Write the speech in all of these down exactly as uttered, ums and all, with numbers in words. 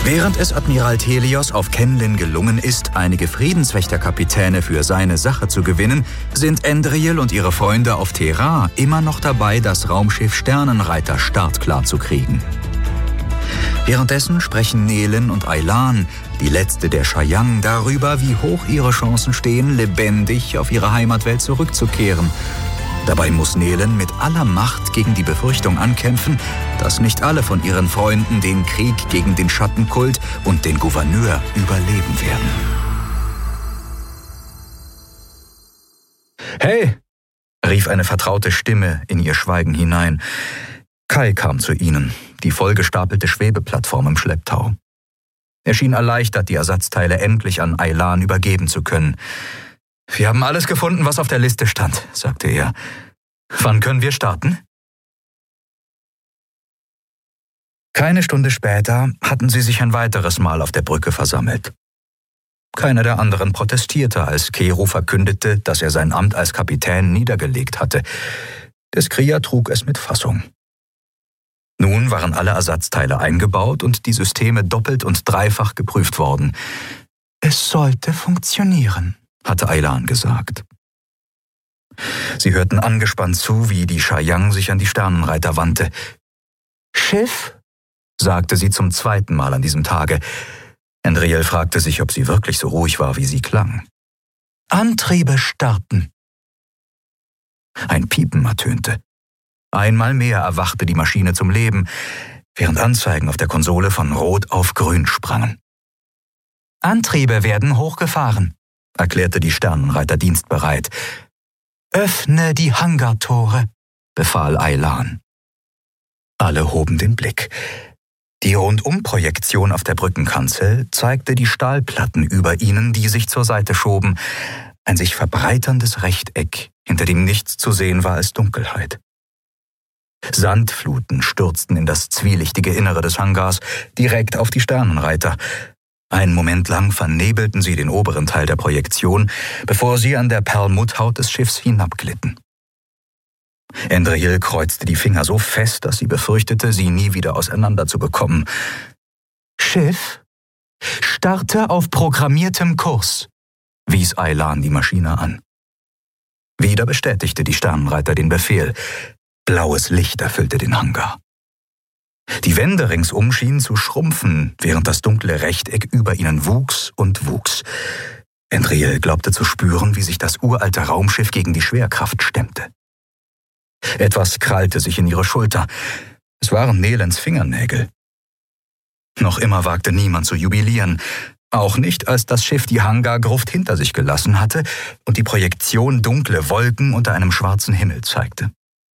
Während es Admiral Thelios auf Kenlin gelungen ist, einige Friedenswächterkapitäne für seine Sache zu gewinnen, sind Endril und ihre Freunde auf Terra immer noch dabei, das Raumschiff Sternenreiter startklar zu kriegen. Währenddessen sprechen Nehlen und Aylan, die letzte der Chayang, darüber, wie hoch ihre Chancen stehen, lebendig auf ihre Heimatwelt zurückzukehren. Dabei muss Nehlen mit aller Macht gegen die Befürchtung ankämpfen, dass nicht alle von ihren Freunden den Krieg gegen den Schattenkult und den Gouverneur überleben werden. »Hey«, rief eine vertraute Stimme in ihr Schweigen hinein. Kai kam zu ihnen, die vollgestapelte Schwebeplattform im Schlepptau. Er schien erleichtert, die Ersatzteile endlich an Aylan übergeben zu können. »Wir haben alles gefunden, was auf der Liste stand«, sagte er. »Wann können wir starten?« Keine Stunde später hatten sie sich ein weiteres Mal auf der Brücke versammelt. Keiner der anderen protestierte, als Kero verkündete, dass er sein Amt als Kapitän niedergelegt hatte. Der Skrier trug es mit Fassung. Nun waren alle Ersatzteile eingebaut und die Systeme doppelt und dreifach geprüft worden. »Es sollte funktionieren«, hatte Aylan gesagt. Sie hörten angespannt zu, wie die Chayang sich an die Sternenreiter wandte. »Schiff?« sagte sie zum zweiten Mal an diesem Tage. Endril fragte sich, ob sie wirklich so ruhig war, wie sie klang. »Antriebe starten.« Ein Piepen ertönte. Einmal mehr erwachte die Maschine zum Leben, während Anzeigen auf der Konsole von Rot auf Grün sprangen. »Antriebe werden hochgefahren«, erklärte die Sternenreiter dienstbereit. »Öffne die Hangartore«, befahl Aylan. Alle hoben den Blick. Die Rundumprojektion auf der Brückenkanzel zeigte die Stahlplatten über ihnen, die sich zur Seite schoben. Ein sich verbreiterndes Rechteck, hinter dem nichts zu sehen war als Dunkelheit. Sandfluten stürzten in das zwielichtige Innere des Hangars, direkt auf die Sternenreiter. Einen Moment lang vernebelten sie den oberen Teil der Projektion, bevor sie an der Perlmutthaut des Schiffs hinabglitten. Endril kreuzte die Finger so fest, dass sie befürchtete, sie nie wieder auseinanderzubekommen. »Schiff, starte auf programmiertem Kurs«, wies Aylan die Maschine an. Wieder bestätigte die Sternenreiter den Befehl. Blaues Licht erfüllte den Hangar. Die Wände ringsum schienen zu schrumpfen, während das dunkle Rechteck über ihnen wuchs und wuchs. Endril glaubte zu spüren, wie sich das uralte Raumschiff gegen die Schwerkraft stemmte. Etwas krallte sich in ihre Schulter. Es waren Nehlens Fingernägel. Noch immer wagte niemand zu jubilieren, auch nicht, als das Schiff die Hangargruft hinter sich gelassen hatte und die Projektion dunkle Wolken unter einem schwarzen Himmel zeigte.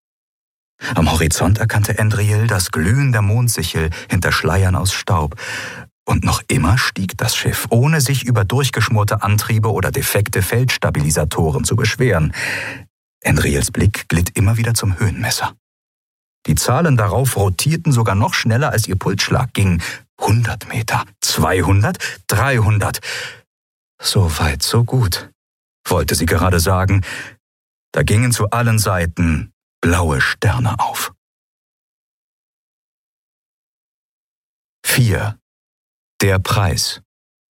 Am Horizont erkannte Endril das Glühen der Mondsichel hinter Schleiern aus Staub. Und noch immer stieg das Schiff, ohne sich über durchgeschmorte Antriebe oder defekte Feldstabilisatoren zu beschweren. Endrils Blick glitt immer wieder zum Höhenmesser. Die Zahlen darauf rotierten sogar noch schneller, als ihr Pulsschlag ging. hundert Meter, zweihundert, dreihundert. So weit, so gut, wollte sie gerade sagen. Da gingen zu allen Seiten blaue Sterne auf. vier. Der Preis.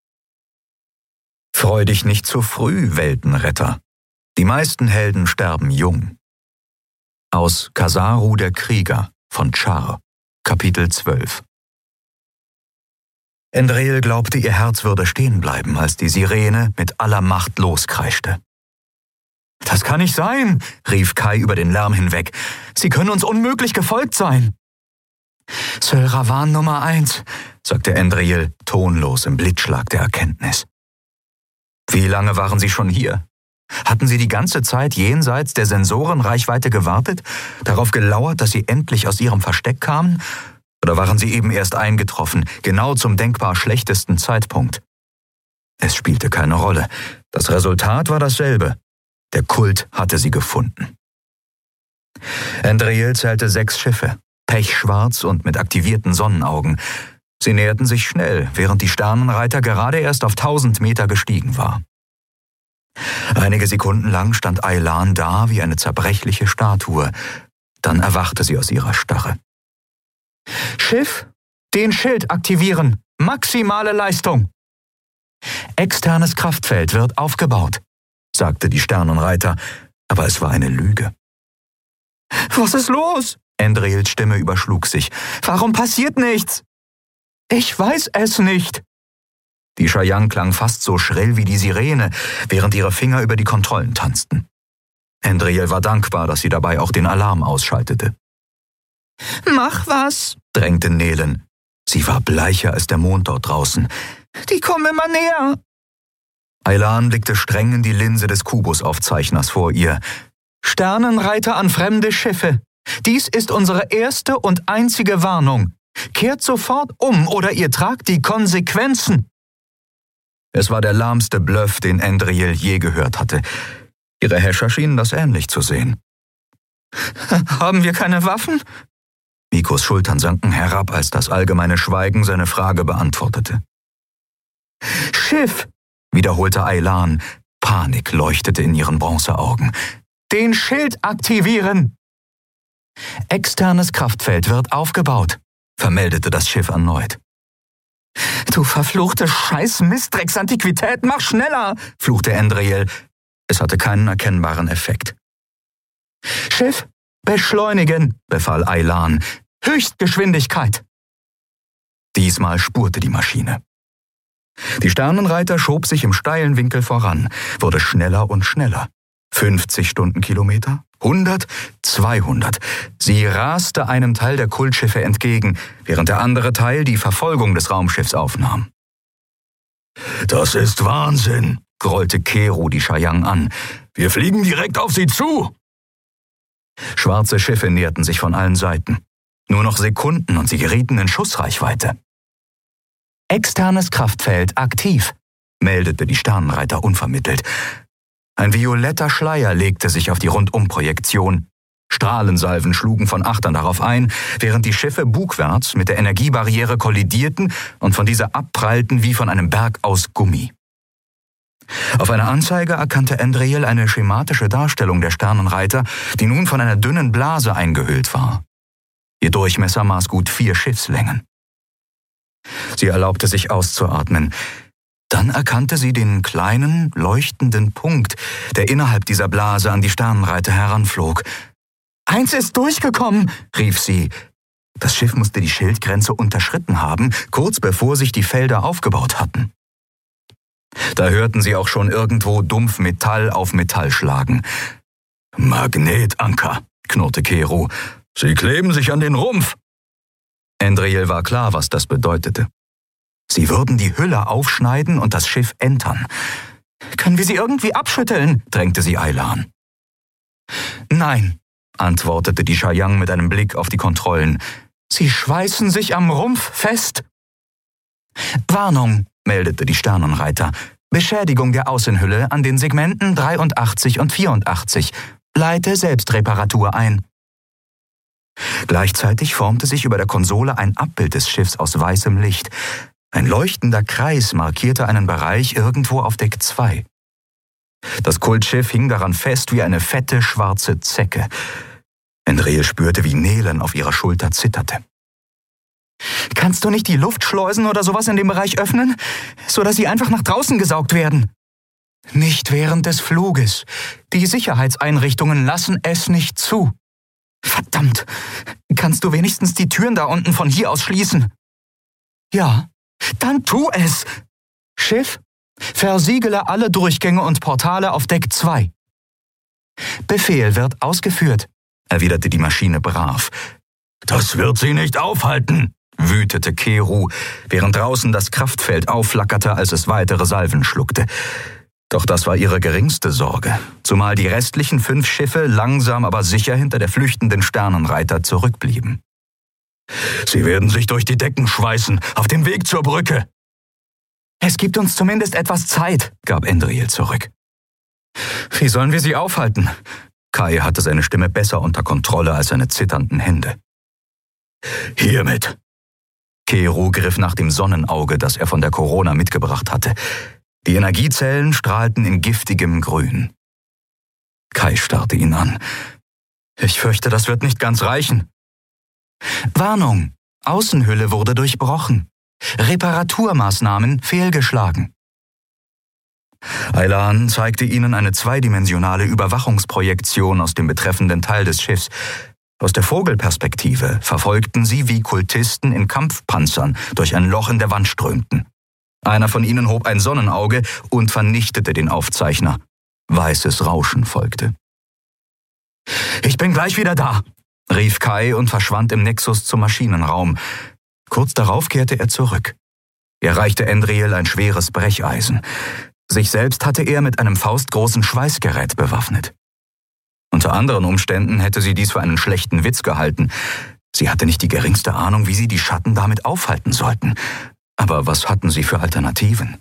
Freu dich nicht zu früh, Weltenretter. Die meisten Helden sterben jung. Aus Kasaru der Krieger von Char, Kapitel zwölf. Endril glaubte, ihr Herz würde stehen bleiben, als die Sirene mit aller Macht loskreischte. »Das kann nicht sein«, rief Kai über den Lärm hinweg. »Sie können uns unmöglich gefolgt sein.« »Sölravan Nummer eins«, sagte Endril, tonlos im Blitzschlag der Erkenntnis. »Wie lange waren Sie schon hier? Hatten Sie die ganze Zeit jenseits der Sensorenreichweite gewartet, darauf gelauert, dass Sie endlich aus Ihrem Versteck kamen? Oder waren Sie eben erst eingetroffen, genau zum denkbar schlechtesten Zeitpunkt?« Es spielte keine Rolle. Das Resultat war dasselbe. Der Kult hatte sie gefunden. Endril zählte sechs Schiffe, pechschwarz und mit aktivierten Sonnenaugen. Sie näherten sich schnell, während die Sternenreiter gerade erst auf tausend Meter gestiegen war. Einige Sekunden lang stand Aylan da wie eine zerbrechliche Statue. Dann erwachte sie aus ihrer Starre. »Schiff, den Schild aktivieren«, Maximale Leistung. Externes Kraftfeld wird aufgebaut, sagte die Sternenreiter, aber es war eine Lüge. Was ist los? Andriels Stimme überschlug sich. Warum passiert nichts? Ich weiß es nicht. Die Chayang klang fast so schrill wie die Sirene, während ihre Finger über die Kontrollen tanzten. Andriel war dankbar, dass sie dabei auch den Alarm ausschaltete. Mach was, drängte Nelen. Sie war bleicher als der Mond dort draußen. Die kommen immer näher. Aylan blickte streng in die Linse des Kubusaufzeichners vor ihr. Sternenreiter an fremde Schiffe. Dies ist unsere erste und einzige Warnung. Kehrt sofort um oder ihr tragt die Konsequenzen. Es war der lahmste Bluff, den Andriel je gehört hatte. Ihre Häscher schienen das ähnlich zu sehen. Haben wir keine Waffen? Mikos Schultern sanken herab, als das allgemeine Schweigen seine Frage beantwortete. Schiff, wiederholte Aylan. Panik leuchtete in ihren Bronzeaugen. Den Schild aktivieren! Externes Kraftfeld wird aufgebaut, vermeldete das Schiff erneut. Du verfluchte Scheiß-Mistdrecks-Antiquität, mach schneller, fluchte Andriel. Es hatte keinen erkennbaren Effekt. Schiff, beschleunigen, befahl Aylan. Höchstgeschwindigkeit. Diesmal spurte die Maschine. Die Sternenreiter schob sich im steilen Winkel voran, wurde schneller und schneller. fünfzig Stundenkilometer, hundert, zweihundert. Sie raste einem Teil der Kultschiffe entgegen, während der andere Teil die Verfolgung des Raumschiffs aufnahm. Das ist Wahnsinn, grollte Keru die Chayang an. Wir fliegen direkt auf sie zu. Schwarze Schiffe näherten sich von allen Seiten. Nur noch Sekunden und sie gerieten in Schussreichweite. Externes Kraftfeld aktiv, meldete die Sternenreiter unvermittelt. Ein violetter Schleier legte sich auf die Rundumprojektion. Strahlensalven schlugen von Achtern darauf ein, während die Schiffe bugwärts mit der Energiebarriere kollidierten und von dieser abprallten wie von einem Berg aus Gummi. Auf einer Anzeige erkannte Andriel eine schematische Darstellung der Sternenreiter, die nun von einer dünnen Blase eingehüllt war. Ihr Durchmesser maß gut vier Schiffslängen. Sie erlaubte sich auszuatmen. Dann erkannte sie den kleinen, leuchtenden Punkt, der innerhalb dieser Blase an die Sternenreiter heranflog. »Eins ist durchgekommen«, rief sie. Das Schiff musste die Schildgrenze unterschritten haben, kurz bevor sich die Felder aufgebaut hatten. Da hörten sie auch schon irgendwo dumpf Metall auf Metall schlagen. »Magnetanker«, knurrte Keru. »Sie kleben sich an den Rumpf.« Andriel war klar, was das bedeutete. Sie würden die Hülle aufschneiden und das Schiff entern. »Können wir sie irgendwie abschütteln?« drängte sie Aylan. »Nein«, antwortete die Chayang mit einem Blick auf die Kontrollen. »Sie schweißen sich am Rumpf fest.« »Warnung«, meldete die Sternenreiter. »Beschädigung der Außenhülle an den Segmenten dreiundachtzig und vierundachtzig. Leite Selbstreparatur ein.« Gleichzeitig formte sich über der Konsole ein Abbild des Schiffs aus weißem Licht. Ein leuchtender Kreis markierte einen Bereich irgendwo auf Deck zwei. Das Kultschiff hing daran fest wie eine fette, schwarze Zecke. Andriel spürte, wie Nelen auf ihrer Schulter zitterte. »Kannst du nicht die Luftschleusen oder sowas in dem Bereich öffnen, sodass sie einfach nach draußen gesaugt werden?« »Nicht während des Fluges. Die Sicherheitseinrichtungen lassen es nicht zu.« »Verdammt! Kannst du wenigstens die Türen da unten von hier aus schließen?« »Ja.« »Dann tu es!« »Schiff, versiegele alle Durchgänge und Portale auf Deck zwei.« »Befehl wird ausgeführt«, erwiderte die Maschine brav. »Das wird sie nicht aufhalten«, wütete Keru, während draußen das Kraftfeld aufflackerte, als es weitere Salven schluckte. Doch das war ihre geringste Sorge, zumal die restlichen fünf Schiffe langsam aber sicher hinter der flüchtenden Sternenreiter zurückblieben. »Sie werden sich durch die Decken schweißen, auf dem Weg zur Brücke.« »Es gibt uns zumindest etwas Zeit«, gab Andriel zurück. »Wie sollen wir sie aufhalten?« Kai hatte seine Stimme besser unter Kontrolle als seine zitternden Hände. »Hiermit.« Keru griff nach dem Sonnenauge, das er von der Corona mitgebracht hatte. Die Energiezellen strahlten in giftigem Grün. Kai starrte ihn an. »Ich fürchte, das wird nicht ganz reichen.« »Warnung! Außenhülle wurde durchbrochen. Reparaturmaßnahmen fehlgeschlagen. Aylan zeigte ihnen eine zweidimensionale Überwachungsprojektion aus dem betreffenden Teil des Schiffs. Aus der Vogelperspektive verfolgten sie, wie Kultisten in Kampfpanzern durch ein Loch in der Wand strömten. Einer von ihnen hob ein Sonnenauge und vernichtete den Aufzeichner. Weißes Rauschen folgte. »Ich bin gleich wieder da«, rief Kai und verschwand im Nexus zum Maschinenraum. Kurz darauf kehrte er zurück. Er reichte Endriel ein schweres Brecheisen. Sich selbst hatte er mit einem faustgroßen Schweißgerät bewaffnet. Unter anderen Umständen hätte sie dies für einen schlechten Witz gehalten. Sie hatte nicht die geringste Ahnung, wie sie die Schatten damit aufhalten sollten. Aber was hatten sie für Alternativen?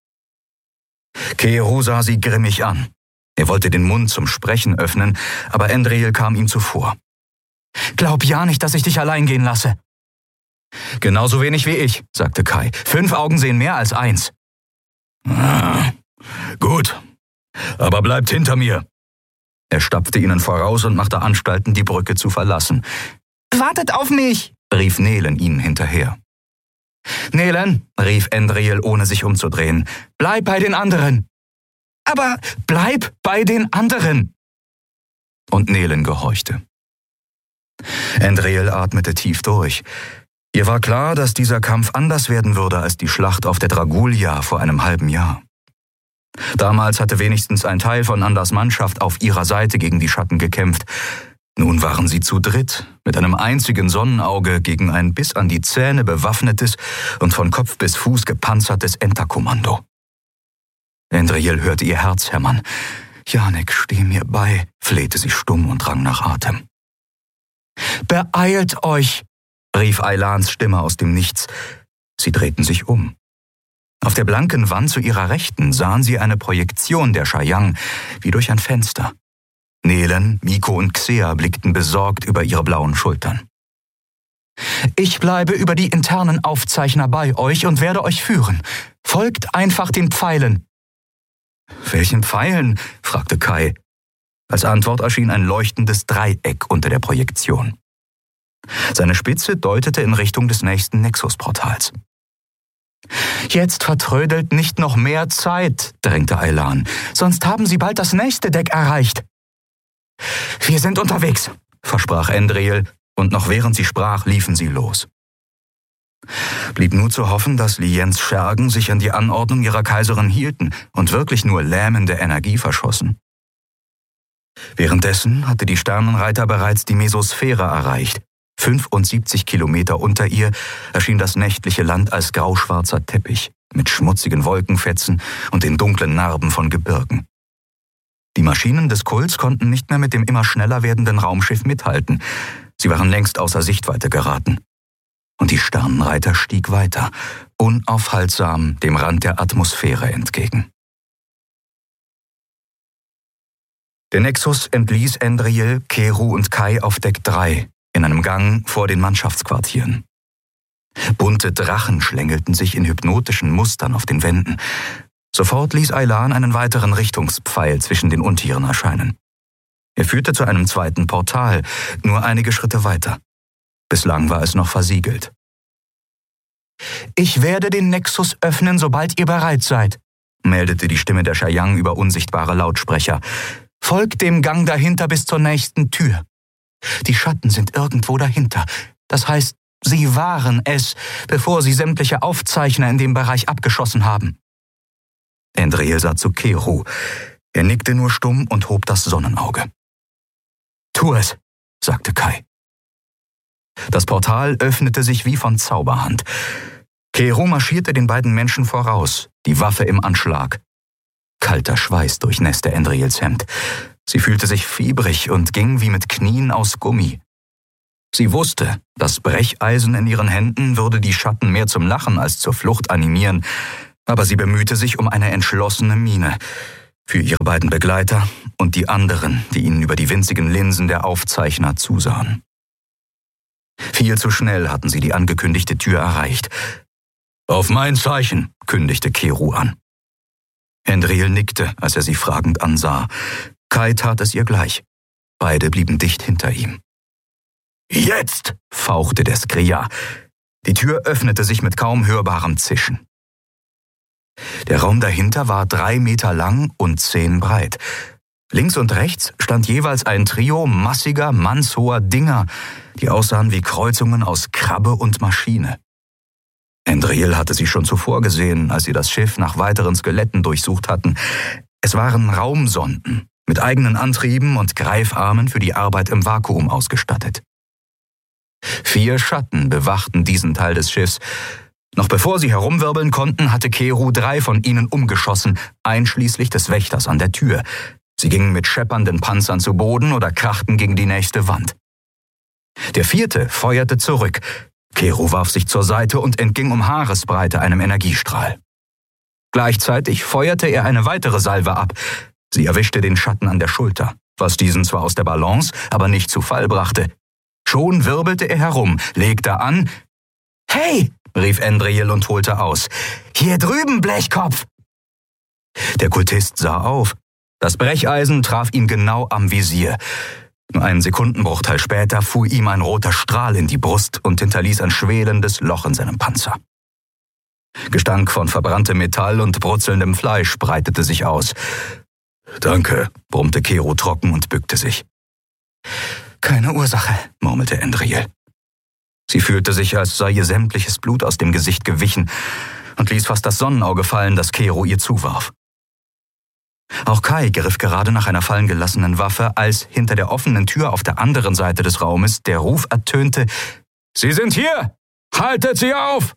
Keru sah sie grimmig an. Er wollte den Mund zum Sprechen öffnen, aber Endriel kam ihm zuvor. »Glaub ja nicht, dass ich dich allein gehen lasse.« »Genauso wenig wie ich«, sagte Kai. »Fünf Augen sehen mehr als eins.« Ah, gut, aber bleibt hinter mir.« Er stapfte ihnen voraus und machte Anstalten, die Brücke zu verlassen. »Wartet auf mich«, rief Nelen ihnen hinterher. »Nelen«, rief Endriel, ohne sich umzudrehen, »bleib bei den anderen.« »Aber bleib bei den anderen!« Und Nelen gehorchte. Endriel atmete tief durch. Ihr war klar, dass dieser Kampf anders werden würde als die Schlacht auf der Dragulia vor einem halben Jahr. Damals hatte wenigstens ein Teil von Anders Mannschaft auf ihrer Seite gegen die Schatten gekämpft. Nun waren sie zu dritt, mit einem einzigen Sonnenauge gegen ein bis an die Zähne bewaffnetes und von Kopf bis Fuß gepanzertes Enterkommando. Endriel hörte ihr Herz hämmern. »Janek, steh mir bei«, flehte sie stumm und rang nach Atem. »Beeilt euch«, rief Aylans Stimme aus dem Nichts. Sie drehten sich um. Auf der blanken Wand zu ihrer Rechten sahen sie eine Projektion der Chayang, wie durch ein Fenster. Nelen, Miko und Xea blickten besorgt über ihre blauen Schultern. »Ich bleibe über die internen Aufzeichner bei euch und werde euch führen. Folgt einfach den Pfeilen.« »Welchen Pfeilen?« fragte Kai. Als Antwort erschien ein leuchtendes Dreieck unter der Projektion. Seine Spitze deutete in Richtung des nächsten Nexus-Portals. »Jetzt vertrödelt nicht noch mehr Zeit«, drängte Aylan, »sonst haben sie bald das nächste Deck erreicht.« »Wir sind unterwegs«, versprach Endriel, und noch während sie sprach, liefen sie los. Blieb nur zu hoffen, dass Liens Schergen sich an die Anordnung ihrer Kaiserin hielten und wirklich nur lähmende Energie verschossen. Währenddessen hatte die Sternenreiter bereits die Mesosphäre erreicht. fünfundsiebzig Kilometer unter ihr erschien das nächtliche Land als grauschwarzer Teppich mit schmutzigen Wolkenfetzen und den dunklen Narben von Gebirgen. Die Maschinen des Kults konnten nicht mehr mit dem immer schneller werdenden Raumschiff mithalten. Sie waren längst außer Sichtweite geraten. Und die Sternenreiter stieg weiter, unaufhaltsam dem Rand der Atmosphäre entgegen. Der Nexus entließ Endriel, Keru und Kai auf Deck drei, in einem Gang vor den Mannschaftsquartieren. Bunte Drachen schlängelten sich in hypnotischen Mustern auf den Wänden. Sofort ließ Aylan einen weiteren Richtungspfeil zwischen den Untieren erscheinen. Er führte zu einem zweiten Portal, nur einige Schritte weiter. Bislang war es noch versiegelt. »Ich werde den Nexus öffnen, sobald ihr bereit seid«, meldete die Stimme der Chayang über unsichtbare Lautsprecher. »Folgt dem Gang dahinter bis zur nächsten Tür. Die Schatten sind irgendwo dahinter. Das heißt, sie waren es, bevor sie sämtliche Aufzeichner in dem Bereich abgeschossen haben.« Endriel sah zu Keru. Er nickte nur stumm und hob das Sonnenauge. »Tu es«, sagte Kai. Das Portal öffnete sich wie von Zauberhand. Keru marschierte den beiden Menschen voraus, die Waffe im Anschlag. Kalter Schweiß durchnässte Endriels Hemd. Sie fühlte sich fiebrig und ging wie mit Knien aus Gummi. Sie wusste, das Brecheisen in ihren Händen würde die Schatten mehr zum Lachen als zur Flucht animieren, aber sie bemühte sich um eine entschlossene Miene für ihre beiden Begleiter und die anderen, die ihnen über die winzigen Linsen der Aufzeichner zusahen. Viel zu schnell hatten sie die angekündigte Tür erreicht. »Auf mein Zeichen«, kündigte Keru an. Endriel nickte, als er sie fragend ansah. Kai tat es ihr gleich. Beide blieben dicht hinter ihm. »Jetzt«, fauchte der Skria. Die Tür öffnete sich mit kaum hörbarem Zischen. Der Raum dahinter war drei Meter lang und zehn breit. Links und rechts stand jeweils ein Trio massiger, mannshoher Dinger, die aussahen wie Kreuzungen aus Krabbe und Maschine. Andriel hatte sie schon zuvor gesehen, als sie das Schiff nach weiteren Skeletten durchsucht hatten. Es waren Raumsonden, mit eigenen Antrieben und Greifarmen für die Arbeit im Vakuum ausgestattet. Vier Schatten bewachten diesen Teil des Schiffs. Noch bevor sie herumwirbeln konnten, hatte Keru drei von ihnen umgeschossen, einschließlich des Wächters an der Tür. Sie gingen mit scheppernden Panzern zu Boden oder krachten gegen die nächste Wand. Der vierte feuerte zurück. Keru warf sich zur Seite und entging um Haaresbreite einem Energiestrahl. Gleichzeitig feuerte er eine weitere Salve ab. Sie erwischte den Schatten an der Schulter, was diesen zwar aus der Balance, aber nicht zu Fall brachte. Schon wirbelte er herum, legte an. »Hey!« rief Andriel und holte aus. »Hier drüben, Blechkopf!« Der Kultist sah auf. Das Brecheisen traf ihn genau am Visier. Nur einen Sekundenbruchteil später fuhr ihm ein roter Strahl in die Brust und hinterließ ein schwelendes Loch in seinem Panzer. Gestank von verbranntem Metall und brutzelndem Fleisch breitete sich aus. »Danke«, brummte Keru trocken und bückte sich. »Keine Ursache«, murmelte Andriel. Sie fühlte sich, als sei ihr sämtliches Blut aus dem Gesicht gewichen und ließ fast das Sonnenauge fallen, das Keru ihr zuwarf. Auch Kai griff gerade nach einer fallen gelassenen Waffe, als hinter der offenen Tür auf der anderen Seite des Raumes der Ruf ertönte: »Sie sind hier! Haltet sie auf!«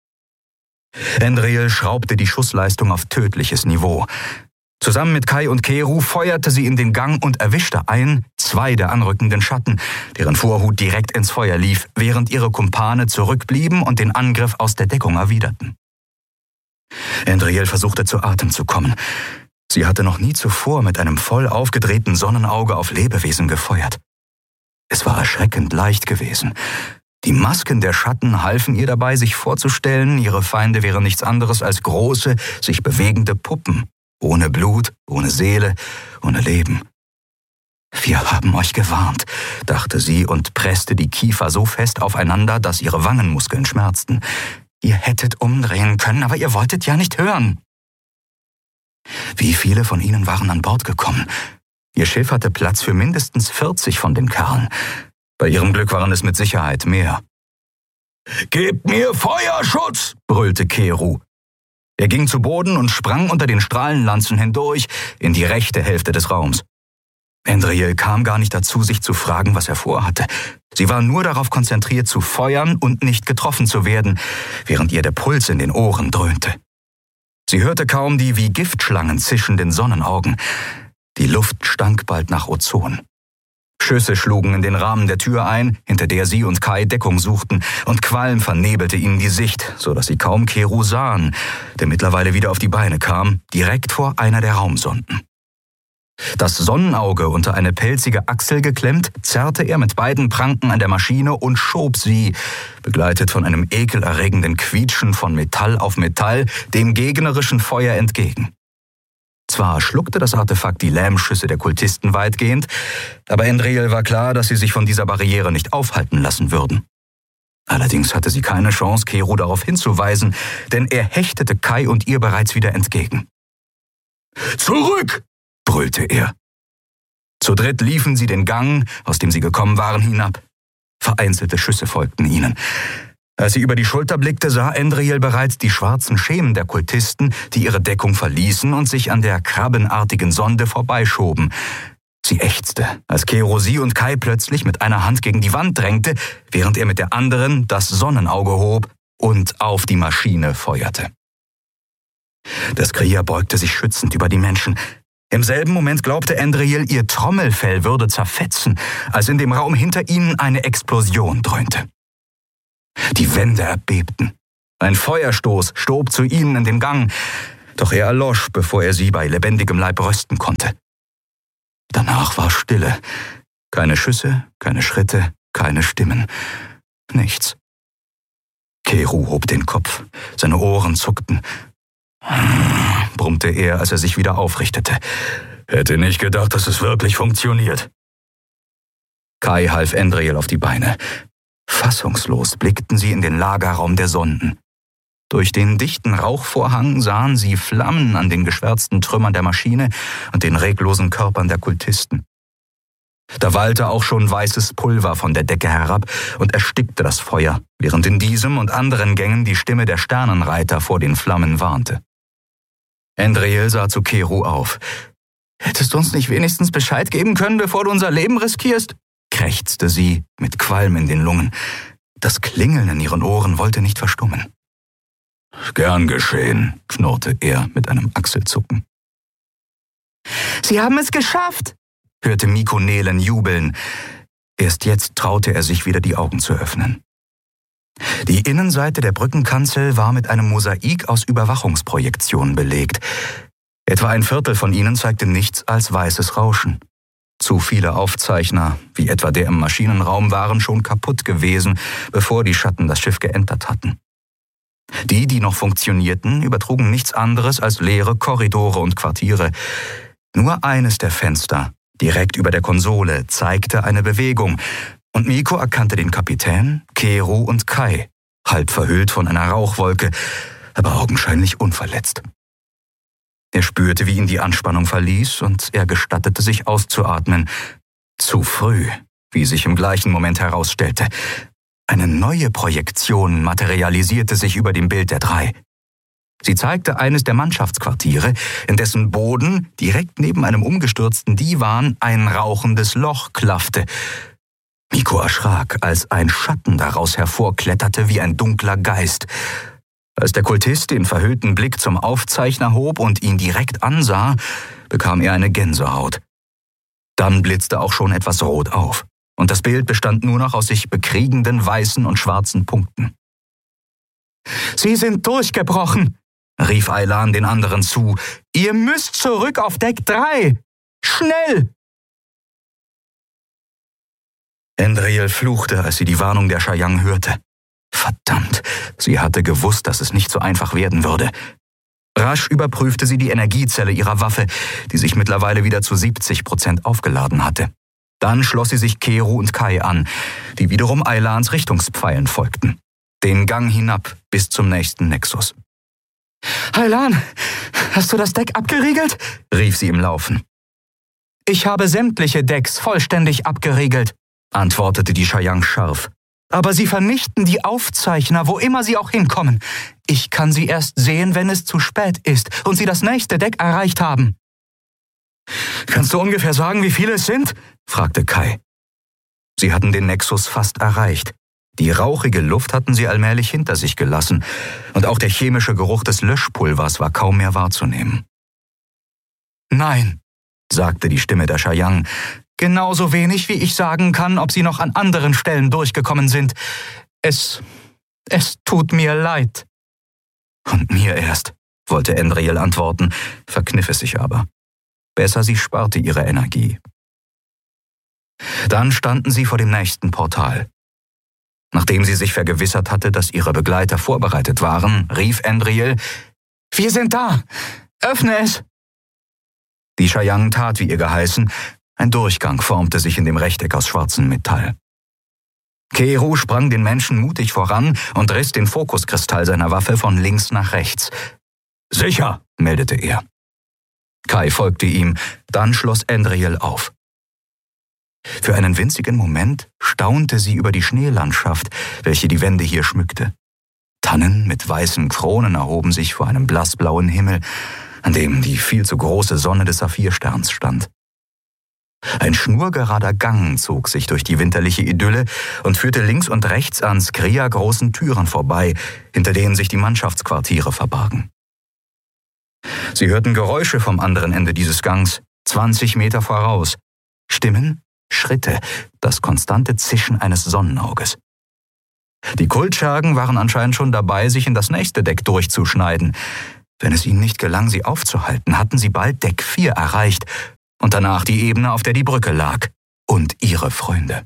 Andriel schraubte die Schussleistung auf tödliches Niveau. Zusammen mit Kai und Keru feuerte sie in den Gang und erwischte ein, zwei der anrückenden Schatten, deren Vorhut direkt ins Feuer lief, während ihre Kumpane zurückblieben und den Angriff aus der Deckung erwiderten. Andriel versuchte zu Atem zu kommen. Sie hatte noch nie zuvor mit einem voll aufgedrehten Sonnenauge auf Lebewesen gefeuert. Es war erschreckend leicht gewesen. Die Masken der Schatten halfen ihr dabei, sich vorzustellen, ihre Feinde wären nichts anderes als große, sich bewegende Puppen. Ohne Blut, ohne Seele, ohne Leben. »Wir haben euch gewarnt«, dachte sie und presste die Kiefer so fest aufeinander, dass ihre Wangenmuskeln schmerzten. »Ihr hättet umdrehen können, aber ihr wolltet ja nicht hören.« Wie viele von ihnen waren an Bord gekommen? Ihr Schiff hatte Platz für mindestens vierzig von den Kerlen. Bei ihrem Glück waren es mit Sicherheit mehr. »Gebt mir Feuerschutz«, brüllte Keru. Er ging zu Boden und sprang unter den Strahlenlanzen hindurch in die rechte Hälfte des Raums. Andriel kam gar nicht dazu, sich zu fragen, was er vorhatte. Sie war nur darauf konzentriert, zu feuern und nicht getroffen zu werden, während ihr der Puls in den Ohren dröhnte. Sie hörte kaum die wie Giftschlangen zischenden Sonnenaugen. Die Luft stank bald nach Ozon. Schüsse schlugen in den Rahmen der Tür ein, hinter der sie und Kai Deckung suchten, und Qualm vernebelte ihnen die Sicht, so dass sie kaum Keru sahen, der mittlerweile wieder auf die Beine kam, direkt vor einer der Raumsonden. Das Sonnenauge unter eine pelzige Achsel geklemmt, zerrte er mit beiden Pranken an der Maschine und schob sie, begleitet von einem ekelerregenden Quietschen von Metall auf Metall, dem gegnerischen Feuer entgegen. Zwar schluckte das Artefakt die Lähmschüsse der Kultisten weitgehend, aber Andriel war klar, dass sie sich von dieser Barriere nicht aufhalten lassen würden. Allerdings hatte sie keine Chance, Keru darauf hinzuweisen, denn er hechtete Kai und ihr bereits wieder entgegen. »Zurück!« brüllte er. Zu dritt liefen sie den Gang, aus dem sie gekommen waren, hinab. Vereinzelte Schüsse folgten ihnen. Als sie über die Schulter blickte, sah Andriel bereits die schwarzen Schemen der Kultisten, die ihre Deckung verließen und sich an der krabbenartigen Sonde vorbeischoben. Sie ächzte, als Keru sie und Kai plötzlich mit einer Hand gegen die Wand drängte, während er mit der anderen das Sonnenauge hob und auf die Maschine feuerte. Das Kriya beugte sich schützend über die Menschen. Im selben Moment glaubte Andriel, ihr Trommelfell würde zerfetzen, als in dem Raum hinter ihnen eine Explosion dröhnte. Die Wände erbebten. Ein Feuerstoß stob zu ihnen in den Gang, doch er erlosch, bevor er sie bei lebendigem Leib rösten konnte. Danach war Stille. Keine Schüsse, keine Schritte, keine Stimmen. Nichts. Keru hob den Kopf. Seine Ohren zuckten. Brummte er, als er sich wieder aufrichtete. Hätte nicht gedacht, dass es wirklich funktioniert. Kai half Andriel auf die Beine. Fassungslos blickten sie in den Lagerraum der Sonden. Durch den dichten Rauchvorhang sahen sie Flammen an den geschwärzten Trümmern der Maschine und den reglosen Körpern der Kultisten. Da wallte auch schon weißes Pulver von der Decke herab und erstickte das Feuer, während in diesem und anderen Gängen die Stimme der Sternenreiter vor den Flammen warnte. Endriel sah zu Keru auf. »Hättest du uns nicht wenigstens Bescheid geben können, bevor du unser Leben riskierst?« krächzte sie mit Qualm in den Lungen. Das Klingeln in ihren Ohren wollte nicht verstummen. »Gern geschehen«, knurrte er mit einem Achselzucken. »Sie haben es geschafft«, hörte Mikko Nelen jubeln. Erst jetzt traute er sich wieder, die Augen zu öffnen. Die Innenseite der Brückenkanzel war mit einem Mosaik aus Überwachungsprojektionen belegt. Etwa ein Viertel von ihnen zeigte nichts als weißes Rauschen. Zu viele Aufzeichner, wie etwa der im Maschinenraum, waren schon kaputt gewesen, bevor die Schatten das Schiff geentert hatten. Die, die noch funktionierten, übertrugen nichts anderes als leere Korridore und Quartiere. Nur eines der Fenster, direkt über der Konsole, zeigte eine Bewegung, und Mikko erkannte den Kapitän, Keru und Kai, halb verhüllt von einer Rauchwolke, aber augenscheinlich unverletzt. Er spürte, wie ihn die Anspannung verließ, und er gestattete sich auszuatmen. Zu früh, wie sich im gleichen Moment herausstellte. Eine neue Projektion materialisierte sich über dem Bild der drei. Sie zeigte eines der Mannschaftsquartiere, in dessen Boden, direkt neben einem umgestürzten Divan, ein rauchendes Loch klaffte. Mikko erschrak, als ein Schatten daraus hervorkletterte wie ein dunkler Geist. Als der Kultist den verhüllten Blick zum Aufzeichner hob und ihn direkt ansah, bekam er eine Gänsehaut. Dann blitzte auch schon etwas rot auf, und das Bild bestand nur noch aus sich bekriegenden weißen und schwarzen Punkten. »Sie sind durchgebrochen«, rief Aylan den anderen zu. »Ihr müsst zurück auf Deck drei! Schnell!« Endriel fluchte, als sie die Warnung der Chayang hörte. Verdammt, sie hatte gewusst, dass es nicht so einfach werden würde. Rasch überprüfte sie die Energiezelle ihrer Waffe, die sich mittlerweile wieder zu siebzig Prozent aufgeladen hatte. Dann schloss sie sich Keru und Kai an, die wiederum Aylans Richtungspfeilen folgten. Den Gang hinab bis zum nächsten Nexus. »Aylan, hast du das Deck abgeriegelt?« rief sie im Laufen. »Ich habe sämtliche Decks vollständig abgeriegelt«, antwortete die Chayang scharf. »Aber sie vernichten die Aufzeichner, wo immer sie auch hinkommen. Ich kann sie erst sehen, wenn es zu spät ist und sie das nächste Deck erreicht haben.« »Kannst du ungefähr sagen, wie viele es sind?« fragte Kai. Sie hatten den Nexus fast erreicht. Die rauchige Luft hatten sie allmählich hinter sich gelassen, und auch der chemische Geruch des Löschpulvers war kaum mehr wahrzunehmen. »Nein«, sagte die Stimme der Chayang, »genauso wenig, wie ich sagen kann, ob sie noch an anderen Stellen durchgekommen sind. Es... es tut mir leid.« »Und mir erst«, wollte Endriel antworten, verkniff es sich aber. Besser, sie sparte ihre Energie. Dann standen sie vor dem nächsten Portal. Nachdem sie sich vergewissert hatte, dass ihre Begleiter vorbereitet waren, rief Endriel, »Wir sind da! Öffne es!« Die Chayang tat, wie ihr geheißen. Ein Durchgang formte sich in dem Rechteck aus schwarzem Metall. Keru sprang den Menschen mutig voran und riss den Fokuskristall seiner Waffe von links nach rechts. »Sicher«, meldete er. Kai folgte ihm, dann schloss Endriel auf. Für einen winzigen Moment staunte sie über die Schneelandschaft, welche die Wände hier schmückte. Tannen mit weißen Kronen erhoben sich vor einem blassblauen Himmel, an dem die viel zu große Sonne des Saphirsterns stand. Ein schnurgerader Gang zog sich durch die winterliche Idylle und führte links und rechts an Skria großen Türen vorbei, hinter denen sich die Mannschaftsquartiere verbargen. Sie hörten Geräusche vom anderen Ende dieses Gangs, zwanzig Meter voraus. Stimmen, Schritte, das konstante Zischen eines Sonnenauges. Die Kultschergen waren anscheinend schon dabei, sich in das nächste Deck durchzuschneiden. Wenn es ihnen nicht gelang, sie aufzuhalten, hatten sie bald Deck vier erreicht und danach die Ebene, auf der die Brücke lag, und ihre Freunde.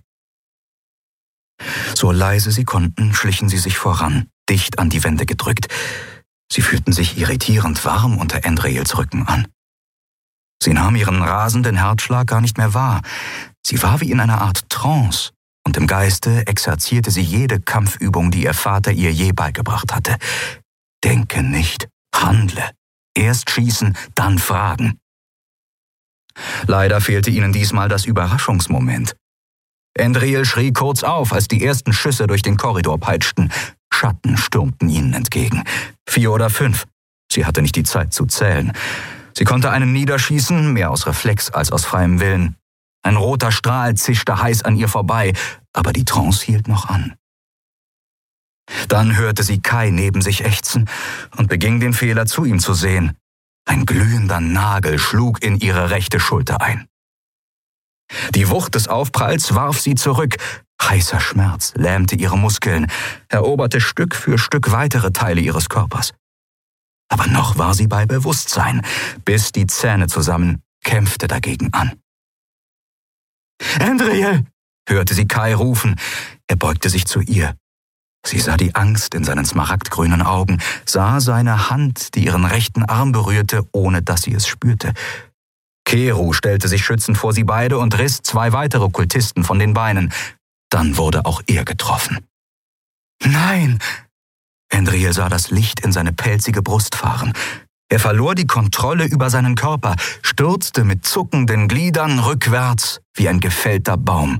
So leise sie konnten, schlichen sie sich voran, dicht an die Wände gedrückt. Sie fühlten sich irritierend warm unter Endriels Rücken an. Sie nahm ihren rasenden Herzschlag gar nicht mehr wahr. Sie war wie in einer Art Trance und im Geiste exerzierte sie jede Kampfübung, die ihr Vater ihr je beigebracht hatte. Denke nicht, handle. Erst schießen, dann fragen. Leider fehlte ihnen diesmal das Überraschungsmoment. Endriel schrie kurz auf, als die ersten Schüsse durch den Korridor peitschten. Schatten stürmten ihnen entgegen. Vier oder fünf. Sie hatte nicht die Zeit zu zählen. Sie konnte einen niederschießen, mehr aus Reflex als aus freiem Willen. Ein roter Strahl zischte heiß an ihr vorbei, aber die Trance hielt noch an. Dann hörte sie Kai neben sich ächzen und beging den Fehler, zu ihm zu sehen. Ein glühender Nagel schlug in ihre rechte Schulter ein. Die Wucht des Aufpralls warf sie zurück. Heißer Schmerz lähmte ihre Muskeln, eroberte Stück für Stück weitere Teile ihres Körpers. Aber noch war sie bei Bewusstsein, biss die Zähne zusammen, kämpfte dagegen an. »Endriel«, hörte sie Kai rufen. Er beugte sich zu ihr. Sie sah die Angst in seinen smaragdgrünen Augen, sah seine Hand, die ihren rechten Arm berührte, ohne dass sie es spürte. Keru stellte sich schützend vor sie beide und riss zwei weitere Kultisten von den Beinen. Dann wurde auch er getroffen. »Nein!« Endriel sah das Licht in seine pelzige Brust fahren. Er verlor die Kontrolle über seinen Körper, stürzte mit zuckenden Gliedern rückwärts wie ein gefällter Baum.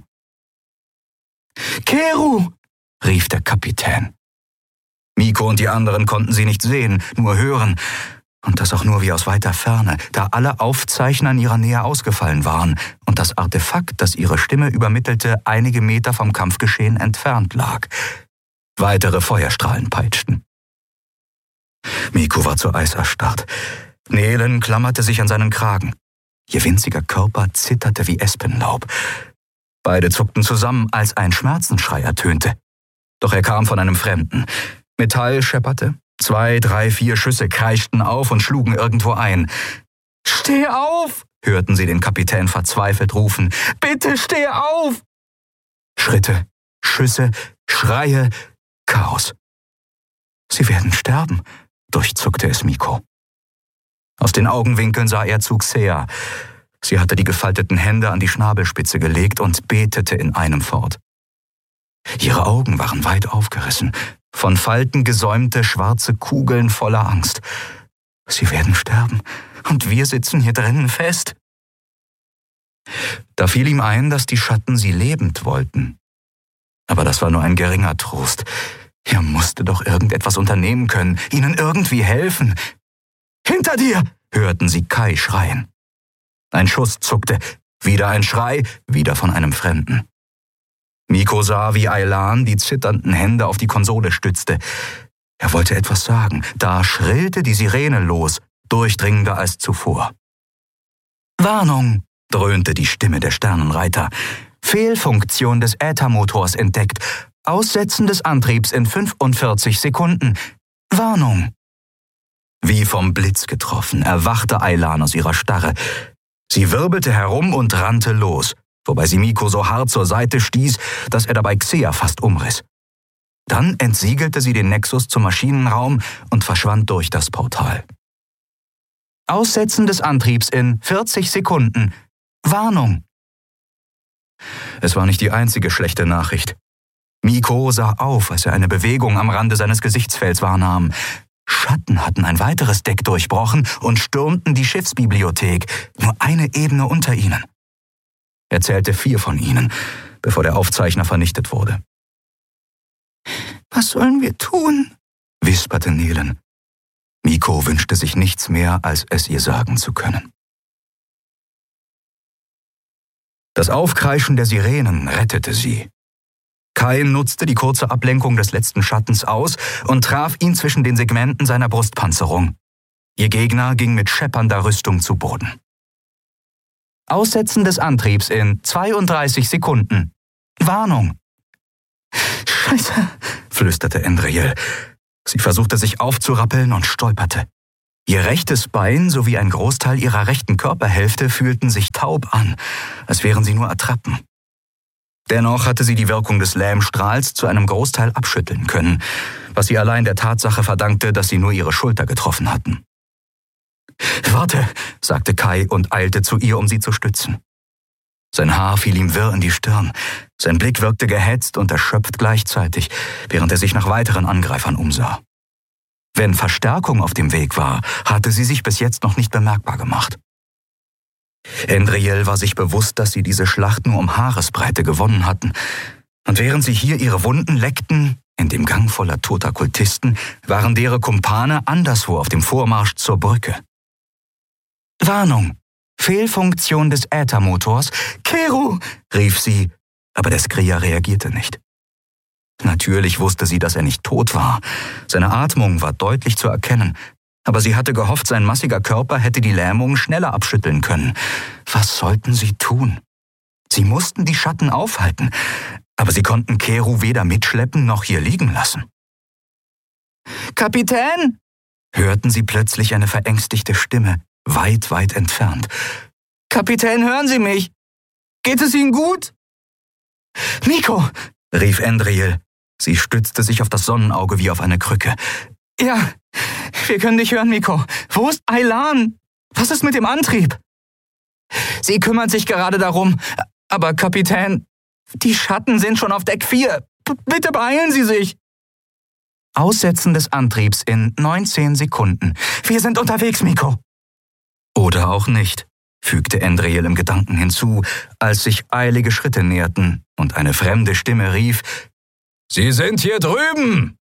»Keru«, rief der Kapitän. Miko und die anderen konnten sie nicht sehen, nur hören. Und das auch nur wie aus weiter Ferne, da alle Aufzeichner in ihrer Nähe ausgefallen waren und das Artefakt, das ihre Stimme übermittelte, einige Meter vom Kampfgeschehen entfernt lag. Weitere Feuerstrahlen peitschten. Miko war zu Eis erstarrt. Nelen klammerte sich an seinen Kragen. Ihr winziger Körper zitterte wie Espenlaub. Beide zuckten zusammen, als ein Schmerzensschrei ertönte. Doch er kam von einem Fremden. Metall schepperte. Zwei, drei, vier Schüsse kreischten auf und schlugen irgendwo ein. »Steh auf«, hörten sie den Kapitän verzweifelt rufen. »Bitte steh auf!« Schritte, Schüsse, Schreie, Chaos. »Sie werden sterben«, durchzuckte es Miko. Aus den Augenwinkeln sah er zu Xea. Sie hatte die gefalteten Hände an die Schnabelspitze gelegt und betete in einem fort. Ihre Augen waren weit aufgerissen, von Falten gesäumte schwarze Kugeln voller Angst. Sie werden sterben, und wir sitzen hier drinnen fest. Da fiel ihm ein, dass die Schatten sie lebend wollten. Aber das war nur ein geringer Trost. Er musste doch irgendetwas unternehmen können, ihnen irgendwie helfen. »Hinter dir«, hörten sie Kai schreien. Ein Schuss zuckte, wieder ein Schrei, wieder von einem Fremden. Miko sah, wie Aylan die zitternden Hände auf die Konsole stützte. Er wollte etwas sagen, da schrillte die Sirene los, durchdringender als zuvor. »Warnung«, dröhnte die Stimme der Sternenreiter. »Fehlfunktion des Äthermotors entdeckt. Aussetzen des Antriebs in fünfundvierzig Sekunden. Warnung.« Wie vom Blitz getroffen, erwachte Aylan aus ihrer Starre. Sie wirbelte herum und rannte los, wobei sie Miko so hart zur Seite stieß, dass er dabei Xea fast umriss. Dann entsiegelte sie den Nexus zum Maschinenraum und verschwand durch das Portal. »Aussetzen des Antriebs in vierzig Sekunden. Warnung.« Es war nicht die einzige schlechte Nachricht. Miko sah auf, als er eine Bewegung am Rande seines Gesichtsfelds wahrnahm. Schatten hatten ein weiteres Deck durchbrochen und stürmten die Schiffsbibliothek, nur eine Ebene unter ihnen. Er zählte vier von ihnen, bevor der Aufzeichner vernichtet wurde. »Was sollen wir tun?«, wisperte Nelen. Miko wünschte sich nichts mehr, als es ihr sagen zu können. Das Aufkreischen der Sirenen rettete sie. Kai nutzte die kurze Ablenkung des letzten Schattens aus und traf ihn zwischen den Segmenten seiner Brustpanzerung. Ihr Gegner ging mit scheppernder Rüstung zu Boden. »Aussetzen des Antriebs in zweiunddreißig Sekunden. Warnung.« »Scheiße«, flüsterte Endriel. Sie versuchte sich aufzurappeln und stolperte. Ihr rechtes Bein sowie ein Großteil ihrer rechten Körperhälfte fühlten sich taub an, als wären sie nur Attrappen. Dennoch hatte sie die Wirkung des Lähmstrahls zu einem Großteil abschütteln können, was sie allein der Tatsache verdankte, dass sie nur ihre Schulter getroffen hatten. »Warte«, sagte Kai und eilte zu ihr, um sie zu stützen. Sein Haar fiel ihm wirr in die Stirn. Sein Blick wirkte gehetzt und erschöpft gleichzeitig, während er sich nach weiteren Angreifern umsah. Wenn Verstärkung auf dem Weg war, hatte sie sich bis jetzt noch nicht bemerkbar gemacht. Endriel war sich bewusst, dass sie diese Schlacht nur um Haaresbreite gewonnen hatten. Und während sie hier ihre Wunden leckten, in dem Gang voller toter Kultisten, waren deren Kumpane anderswo auf dem Vormarsch zur Brücke. »Warnung! Fehlfunktion des Äthermotors. Keru!« rief sie, aber der Skria reagierte nicht. Natürlich wusste sie, dass er nicht tot war. Seine Atmung war deutlich zu erkennen, aber sie hatte gehofft, sein massiger Körper hätte die Lähmung schneller abschütteln können. Was sollten sie tun? Sie mussten die Schatten aufhalten, aber sie konnten Keru weder mitschleppen noch hier liegen lassen. »Kapitän!« hörten sie plötzlich eine verängstigte Stimme, weit, weit entfernt. »Kapitän, hören Sie mich? Geht es Ihnen gut?« »Miko«, rief Endriel. Sie stützte sich auf das Sonnenauge wie auf eine Krücke. »Ja, wir können dich hören, Miko. Wo ist Aylan? Was ist mit dem Antrieb?« »Sie kümmert sich gerade darum. Aber Kapitän, die Schatten sind schon auf Deck vier. B- bitte beeilen Sie sich.« »Aussetzen des Antriebs in neunzehn Sekunden. Wir sind unterwegs, Miko.« »Oder auch nicht«, fügte Endriel im Gedanken hinzu, als sich eilige Schritte näherten und eine fremde Stimme rief: »Sie sind hier drüben!«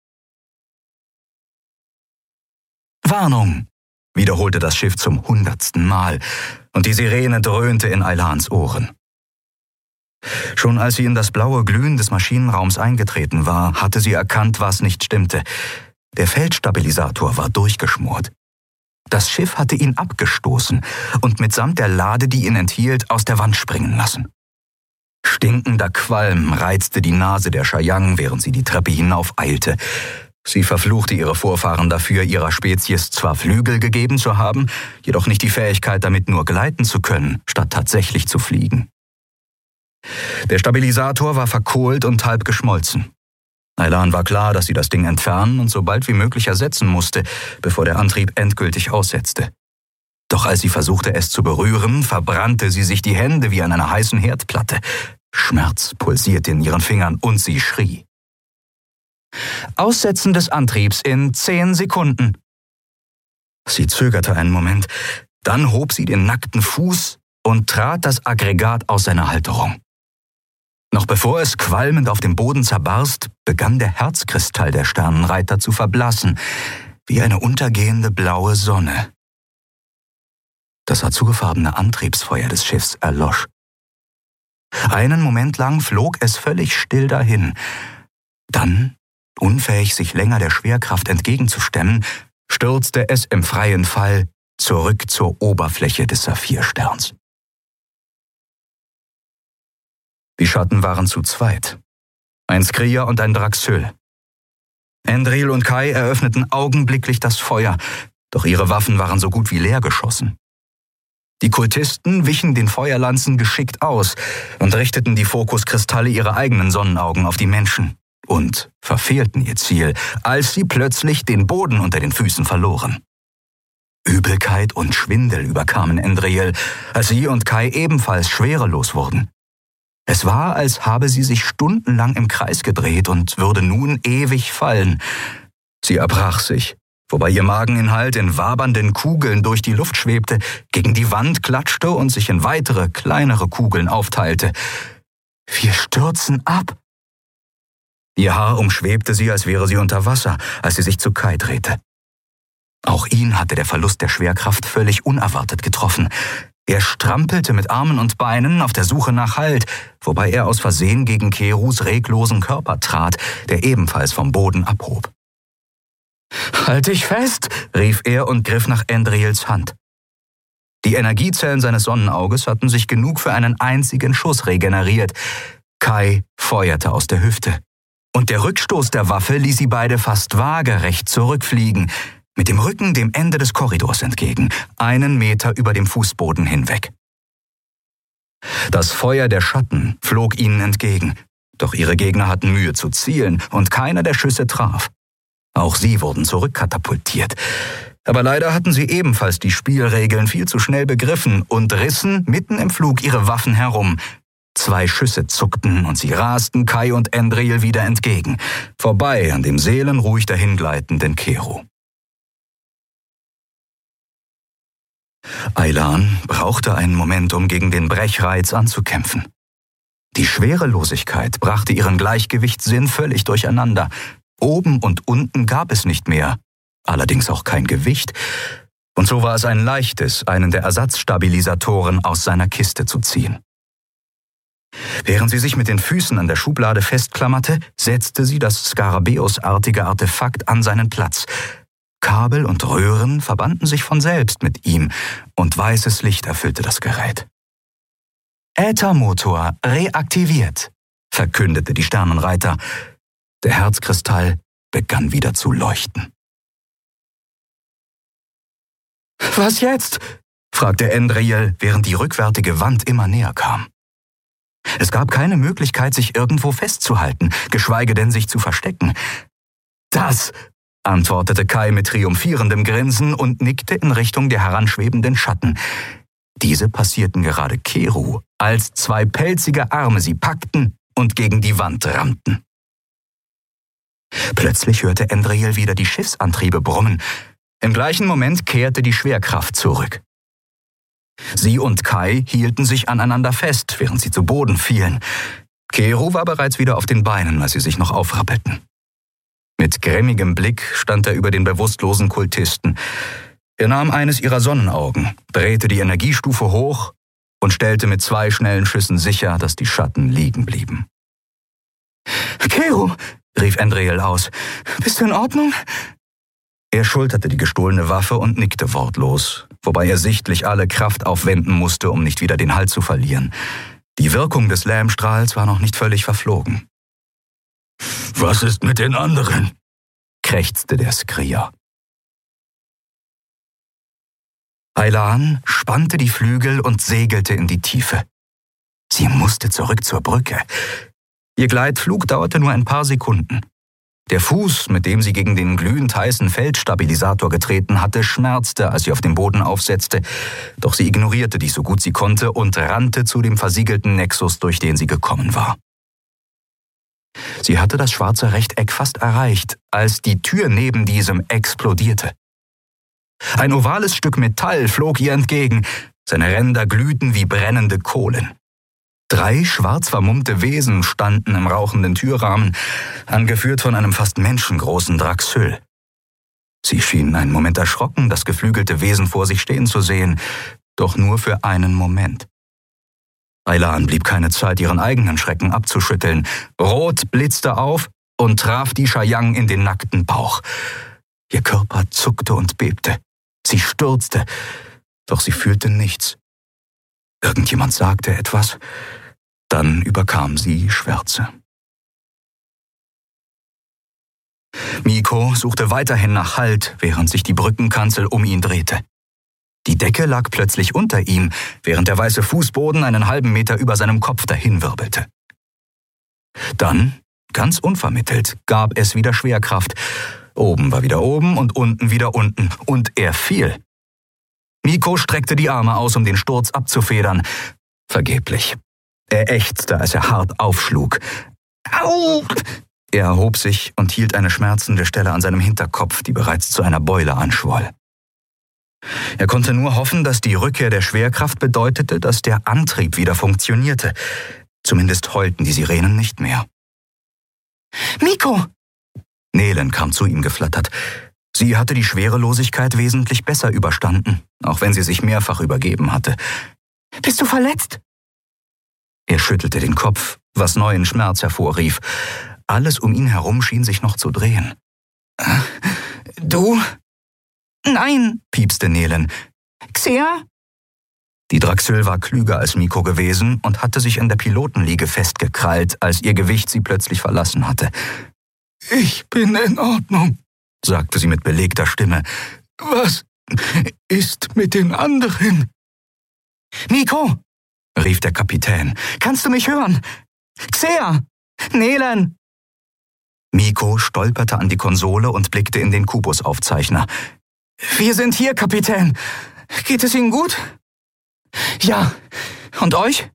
»Warnung«, wiederholte das Schiff zum hundertsten Mal, und die Sirene dröhnte in Aylans Ohren. Schon als sie in das blaue Glühen des Maschinenraums eingetreten war, hatte sie erkannt, was nicht stimmte. Der Feldstabilisator war durchgeschmort. Das Schiff hatte ihn abgestoßen und mitsamt der Lade, die ihn enthielt, aus der Wand springen lassen. Stinkender Qualm reizte die Nase der Chayang, während sie die Treppe hinaufeilte. Sie verfluchte ihre Vorfahren dafür, ihrer Spezies zwar Flügel gegeben zu haben, jedoch nicht die Fähigkeit, damit nur gleiten zu können, statt tatsächlich zu fliegen. Der Stabilisator war verkohlt und halb geschmolzen. Aylan war klar, dass sie das Ding entfernen und so bald wie möglich ersetzen musste, bevor der Antrieb endgültig aussetzte. Doch als sie versuchte, es zu berühren, verbrannte sie sich die Hände wie an einer heißen Herdplatte. Schmerz pulsierte in ihren Fingern und sie schrie. »Aussetzen des Antriebs in zehn Sekunden.« Sie zögerte einen Moment, dann hob sie den nackten Fuß und trat das Aggregat aus seiner Halterung. Noch bevor es qualmend auf dem Boden zerbarst, begann der Herzkristall der Sternenreiter zu verblassen, wie eine untergehende blaue Sonne. Das azurfarbene Antriebsfeuer des Schiffs erlosch. Einen Moment lang flog es völlig still dahin. Dann, unfähig sich länger der Schwerkraft entgegenzustemmen, stürzte es im freien Fall zurück zur Oberfläche des Saphirsterns. Die Schatten waren zu zweit. Ein Skria und ein Draxyl. Endriel und Kai eröffneten augenblicklich das Feuer, doch ihre Waffen waren so gut wie leer geschossen. Die Kultisten wichen den Feuerlanzen geschickt aus und richteten die Fokuskristalle ihrer eigenen Sonnenaugen auf die Menschen und verfehlten ihr Ziel, als sie plötzlich den Boden unter den Füßen verloren. Übelkeit und Schwindel überkamen Endriel, als sie und Kai ebenfalls schwerelos wurden. Es war, als habe sie sich stundenlang im Kreis gedreht und würde nun ewig fallen. Sie erbrach sich, wobei ihr Mageninhalt in wabernden Kugeln durch die Luft schwebte, gegen die Wand klatschte und sich in weitere, kleinere Kugeln aufteilte. »Wir stürzen ab!« Ihr Haar umschwebte sie, als wäre sie unter Wasser, als sie sich zu Kai drehte. Auch ihn hatte der Verlust der Schwerkraft völlig unerwartet getroffen. Er strampelte mit Armen und Beinen auf der Suche nach Halt, wobei er aus Versehen gegen Kerus reglosen Körper trat, der ebenfalls vom Boden abhob. »Halt dich fest«, rief er und griff nach Endriels Hand. Die Energiezellen seines Sonnenauges hatten sich genug für einen einzigen Schuss regeneriert. Kai feuerte aus der Hüfte. Und der Rückstoß der Waffe ließ sie beide fast waagerecht zurückfliegen, mit dem Rücken dem Ende des Korridors entgegen, einen Meter über dem Fußboden hinweg. Das Feuer der Schatten flog ihnen entgegen, doch ihre Gegner hatten Mühe zu zielen und keiner der Schüsse traf. Auch sie wurden zurückkatapultiert. Aber leider hatten sie ebenfalls die Spielregeln viel zu schnell begriffen und rissen mitten im Flug ihre Waffen herum, Zwei Schüsse zuckten und sie rasten Kai und Endril wieder entgegen, vorbei an dem seelenruhig dahingleitenden Kero. Aylan brauchte einen Moment, um gegen den Brechreiz anzukämpfen. Die Schwerelosigkeit brachte ihren Gleichgewichtssinn völlig durcheinander. Oben und unten gab es nicht mehr, allerdings auch kein Gewicht. Und so war es ein leichtes, einen der Ersatzstabilisatoren aus seiner Kiste zu ziehen. Während sie sich mit den Füßen an der Schublade festklammerte, setzte sie das Skarabäusartige Artefakt an seinen Platz. Kabel und Röhren verbanden sich von selbst mit ihm und weißes Licht erfüllte das Gerät. Äthermotor reaktiviert, verkündete die Sternenreiter. Der Herzkristall begann wieder zu leuchten. »Was jetzt?« fragte Endril, während die rückwärtige Wand immer näher kam. Es gab keine Möglichkeit, sich irgendwo festzuhalten, geschweige denn sich zu verstecken. »Das«, antwortete Kai mit triumphierendem Grinsen und nickte in Richtung der heranschwebenden Schatten. Diese passierten gerade Kero, als zwei pelzige Arme sie packten und gegen die Wand rammten. Plötzlich hörte Endril wieder die Schiffsantriebe brummen. Im gleichen Moment kehrte die Schwerkraft zurück. Sie und Kai hielten sich aneinander fest, während sie zu Boden fielen. Kero war bereits wieder auf den Beinen, als sie sich noch aufrappelten. Mit grimmigem Blick stand er über den bewusstlosen Kultisten. Er nahm eines ihrer Sonnenaugen, drehte die Energiestufe hoch und stellte mit zwei schnellen Schüssen sicher, dass die Schatten liegen blieben. »Kero«, rief Endril aus, »bist du in Ordnung?« Er schulterte die gestohlene Waffe und nickte wortlos, wobei er sichtlich alle Kraft aufwenden musste, um nicht wieder den Halt zu verlieren. Die Wirkung des Lähmstrahls war noch nicht völlig verflogen. »Was ist mit den anderen?« krächzte der Skrier. Aylan spannte die Flügel und segelte in die Tiefe. Sie musste zurück zur Brücke. Ihr Gleitflug dauerte nur ein paar Sekunden. Der Fuß, mit dem sie gegen den glühend heißen Feldstabilisator getreten hatte, schmerzte, als sie auf dem Boden aufsetzte, doch sie ignorierte dies so gut sie konnte und rannte zu dem versiegelten Nexus, durch den sie gekommen war. Sie hatte das schwarze Rechteck fast erreicht, als die Tür neben diesem explodierte. Ein ovales Stück Metall flog ihr entgegen, seine Ränder glühten wie brennende Kohlen. Drei schwarz vermummte Wesen standen im rauchenden Türrahmen, angeführt von einem fast menschengroßen Draxyl. Sie schienen einen Moment erschrocken, das geflügelte Wesen vor sich stehen zu sehen, doch nur für einen Moment. Aylan blieb keine Zeit, ihren eigenen Schrecken abzuschütteln. Rot blitzte auf und traf die Shayang in den nackten Bauch. Ihr Körper zuckte und bebte. Sie stürzte, doch sie fühlte nichts. Irgendjemand sagte etwas, dann überkam sie Schwärze. Miko suchte weiterhin nach Halt, während sich die Brückenkanzel um ihn drehte. Die Decke lag plötzlich unter ihm, während der weiße Fußboden einen halben Meter über seinem Kopf dahinwirbelte. Dann, ganz unvermittelt, gab es wieder Schwerkraft. Oben war wieder oben und unten wieder unten, und er fiel. Miko streckte die Arme aus, um den Sturz abzufedern. Vergeblich. Er ächzte, als er hart aufschlug. Au! Er erhob sich und hielt eine schmerzende Stelle an seinem Hinterkopf, die bereits zu einer Beule anschwoll. Er konnte nur hoffen, dass die Rückkehr der Schwerkraft bedeutete, dass der Antrieb wieder funktionierte. Zumindest heulten die Sirenen nicht mehr. »Miko!« Nelen kam zu ihm geflattert. Sie hatte die Schwerelosigkeit wesentlich besser überstanden, auch wenn sie sich mehrfach übergeben hatte. »Bist du verletzt?« Er schüttelte den Kopf, was neuen Schmerz hervorrief. Alles um ihn herum schien sich noch zu drehen. »Du?« »Nein«, piepste Nelen. »Xea?« Die Draxyl war klüger als Miko gewesen und hatte sich in der Pilotenliege festgekrallt, als ihr Gewicht sie plötzlich verlassen hatte. »Ich bin in Ordnung«, sagte sie mit belegter Stimme. »Was ist mit den anderen?« »Miko«, rief der Kapitän, »kannst du mich hören? Xea! Nelen!« Miko stolperte an die Konsole und blickte in den Kubusaufzeichner. »Wir sind hier, Kapitän. Geht es Ihnen gut?« »Ja. Und euch?«